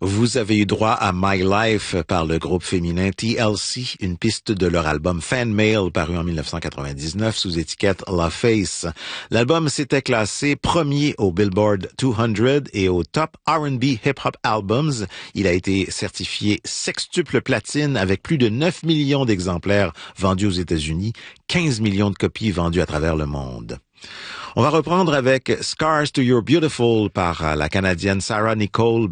Vous avez eu droit à My Life par le groupe féminin TLC, une piste de leur album Fan Mail paru en 1999 sous étiquette La Face. L'album s'était classé premier au Billboard 200 et au Top R&B Hip Hop Albums. Il a été certifié sextuple platine avec plus de 9 millions d'exemplaires vendus aux États-Unis, 15 millions de copies vendues à travers le monde. On va reprendre avec Scars to Your Beautiful par la Canadienne Sarah Nicole